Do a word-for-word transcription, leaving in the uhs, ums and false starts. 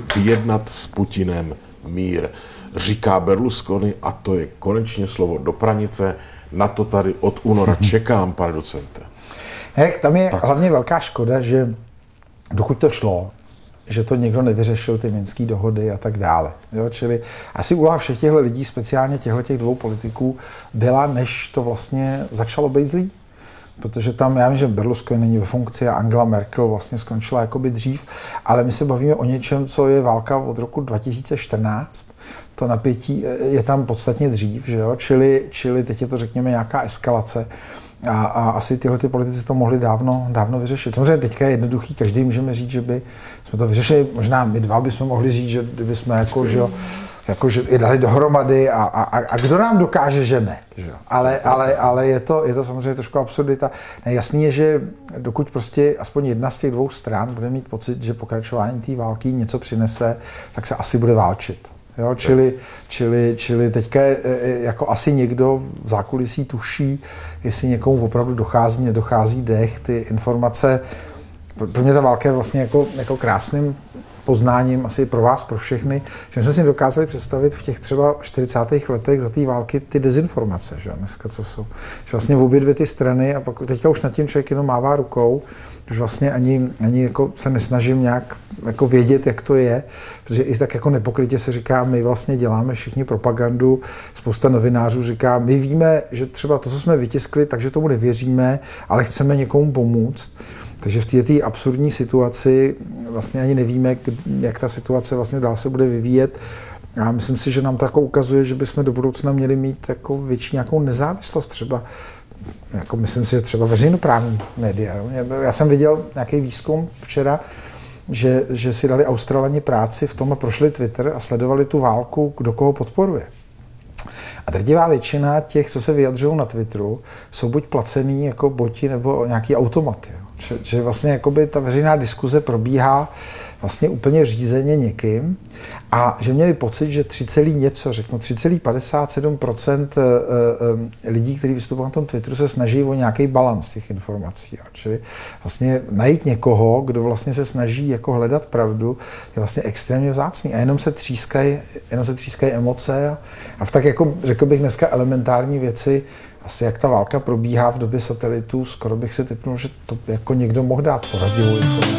vyjednat s Putinem mír. Říká Berlusconi a to je konečně slovo do pranice. Na to tady od února čekám, pane docente. Hek, tam je Tak. hlavně velká škoda, že dokud to šlo, že to někdo nevyřešil, ty minské dohody a tak dále. Jo? Čili asi úloha všech těchto lidí, speciálně těchto těch dvou politiků, byla, než to vlastně začalo být zlý. Protože tam, já vím, že Berlusconi není ve funkci a Angela Merkel vlastně skončila jakoby dřív, ale my se bavíme o něčem, co je válka od roku dva tisíce čtrnáct. To napětí je tam podstatně dřív, že jo? Čili, čili teď je to, řekněme, nějaká eskalace. A, a asi tyhle ty politici to mohli dávno, dávno vyřešit. Samozřejmě teďka je jednoduchý, každý můžeme říct, že by jsme to vyřešili, možná my dva bychom mohli říct, že kdyby jsme jako, že, jako, že je dali dohromady a, a, a kdo nám dokáže, že ne. Že? Ale, ale, ale je, to, je to samozřejmě trošku absurdita. Jasný je, že dokud prostě aspoň jedna z těch dvou stran bude mít pocit, že pokračování té války něco přinese, tak se asi bude válčit. Jo, čili, čili, čili teďka je, jako asi někdo v zákulisí tuší, jestli někomu opravdu dochází, nedochází dech, ty informace. Pro mě ta válka je vlastně jako, jako krásným poznáním, asi pro vás, pro všechny, že jsme si dokázali představit v těch třeba čtyřicátých letech za té války ty dezinformace, že dneska co jsou. Že vlastně v obě dvě ty strany a pak teďka už nad tím člověk jenom mává rukou, že vlastně ani, ani jako se nesnažím nějak jako vědět, jak to je, protože i tak jako nepokrytě se říká, my vlastně děláme všichni propagandu, spousta novinářů říká, my víme, že třeba to, co jsme vytiskli, takže tomu nevěříme, ale chceme někomu pomoct. Takže v této absurdní situaci vlastně ani nevíme, jak ta situace vlastně dál se bude vyvíjet. A myslím si, že nám to jako ukazuje, že bychom do budoucna měli mít jako větší nějakou nezávislost třeba. Jako myslím si, že třeba veřejnoprávní média. Já jsem viděl nějaký výzkum včera, že, že si dali Australani práci v tom a prošli Twitter a sledovali tu válku, kdo koho podporuje. A drtivá většina těch, co se vyjadřují na Twitteru, jsou buď placený jako boti nebo nějaký automaty. Že, že vlastně jakoby ta veřejná diskuze probíhá vlastně úplně řízeně někým a že měli pocit, že tři celý něco, řeknu tři celá padesát sedm procent lidí, kteří vystupují na tom Twitteru, se snaží o nějaký balans těch informací. Čili vlastně najít někoho, kdo vlastně se snaží jako hledat pravdu, je vlastně extrémně vzácný. A jenom se třískají, jenom se třískají emoce a, a v tak jako řekl bych dneska elementární věci, asi jak ta válka probíhá v době satelitů, skoro bych se tipnul, že to jako někdo mohl dát poradivou informaci.